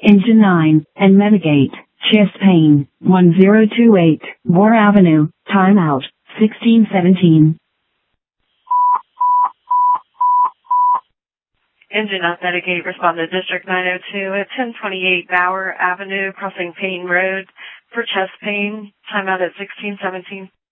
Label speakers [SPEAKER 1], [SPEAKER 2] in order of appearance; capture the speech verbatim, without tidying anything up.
[SPEAKER 1] Engine nine, and Medigate, chest pain, one zero two eight, War Avenue, timeout, sixteen seventeen.
[SPEAKER 2] Engine up Medigate, respond to District nine oh two at ten twenty-eight Bower Avenue, crossing Payne Road for chest pain, timeout at sixteen seventeen.